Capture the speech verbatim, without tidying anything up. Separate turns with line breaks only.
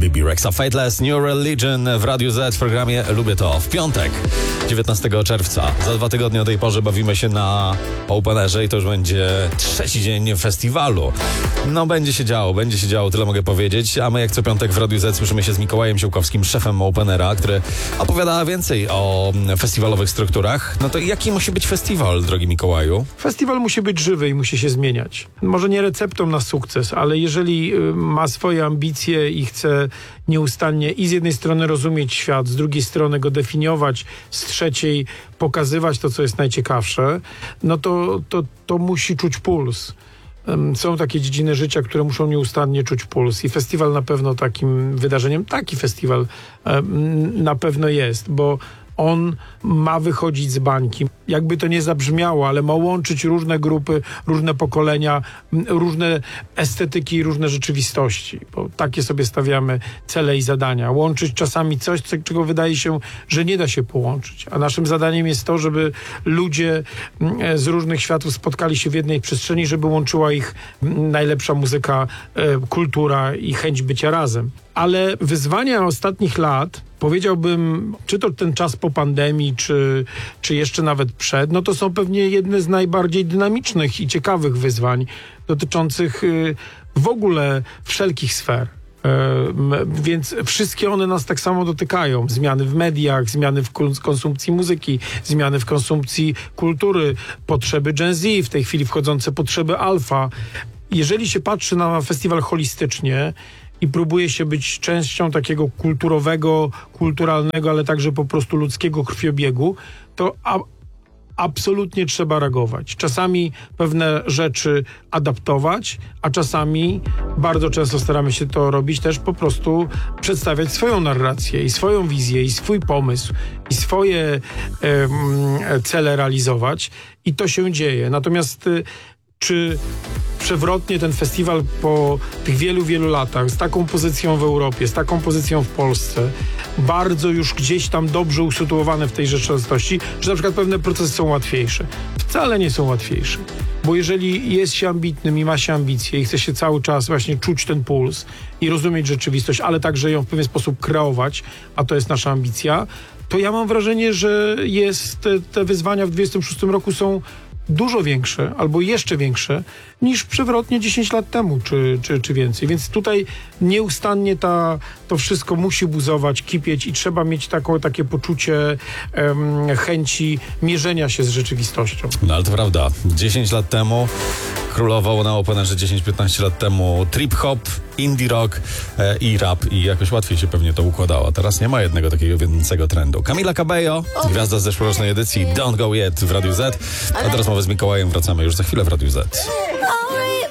B B Rexa, Fateless, New Religion w Radiu Z w programie Lubię To. W piątek, dziewiętnastego czerwca. Za dwa tygodnie o tej porze bawimy się na Openerze i to już będzie trzeci dzień festiwalu. No będzie się działo, będzie się działo, tyle mogę powiedzieć. A my jak co piątek w Radiu Z słyszymy się z Mikołajem Siłkowskim, szefem Openera, który opowiada więcej o festiwalowych strukturach. No to jaki musi być festiwal, drogi Mikołaju?
Festiwal musi być żywy i musi się zmieniać. Może nie receptą na sukces, ale jeżeli ma swoje ambicje i chce nieustannie i z jednej strony rozumieć świat, z drugiej strony go definiować, z trzeciej pokazywać to, co jest najciekawsze, no to, to, to musi czuć puls. Są takie dziedziny życia, które muszą nieustannie czuć puls i festiwal na pewno takim wydarzeniem, taki festiwal na pewno jest, bo on ma wychodzić z bańki. Jakby to nie zabrzmiało, ale ma łączyć różne grupy, różne pokolenia, różne estetyki i różne rzeczywistości. Bo takie sobie stawiamy cele i zadania. Łączyć czasami coś, czego wydaje się, że nie da się połączyć. A naszym zadaniem jest to, żeby ludzie z różnych światów spotkali się w jednej przestrzeni, żeby łączyła ich najlepsza muzyka, kultura i chęć bycia razem. Ale wyzwania ostatnich lat, powiedziałbym, czy to ten czas po pandemii, czy, czy jeszcze nawet przed, no to są pewnie jedne z najbardziej dynamicznych i ciekawych wyzwań dotyczących w ogóle wszelkich sfer. Więc wszystkie one nas tak samo dotykają. Zmiany w mediach, zmiany w konsumpcji muzyki, zmiany w konsumpcji kultury, potrzeby Gen Z, w tej chwili wchodzące potrzeby alfa. Jeżeli się patrzy na festiwal holistycznie i próbuje się być częścią takiego kulturowego, kulturalnego, ale także po prostu ludzkiego krwiobiegu, to a, absolutnie trzeba reagować. Czasami pewne rzeczy adaptować, a czasami, bardzo często staramy się to robić, też po prostu przedstawiać swoją narrację i swoją wizję i swój pomysł i swoje e, cele realizować i to się dzieje. Natomiast czy przewrotnie ten festiwal po tych wielu, wielu latach, z taką pozycją w Europie, z taką pozycją w Polsce, bardzo już gdzieś tam dobrze usytuowane w tej rzeczywistości, że na przykład pewne procesy są łatwiejsze. Wcale nie są łatwiejsze. Bo jeżeli jest się ambitnym i ma się ambicje i chce się cały czas właśnie czuć ten puls i rozumieć rzeczywistość, ale także ją w pewien sposób kreować, a to jest nasza ambicja, to ja mam wrażenie, że jest, te, te wyzwania w dwudziestym szóstym roku są dużo większe, albo jeszcze większe, niż przewrotnie dziesięć lat temu, czy, czy, czy więcej. Więc tutaj nieustannie ta, to wszystko musi buzować, kipieć i trzeba mieć taką, takie poczucie um, chęci mierzenia się z rzeczywistością.
No ale to prawda. dziesięć lat temu królował na Openerze, dziesięć piętnaście lat temu trip-hop, indie rock e, i rap i jakoś łatwiej się pewnie to układało. Teraz nie ma jednego takiego wiodącego trendu. Camila Cabello, gwiazda z zeszłorocznej edycji Don't Go Yet w Radiu Z. A teraz mowa z Mikołajem, wracamy już za chwilę w Radiu Z.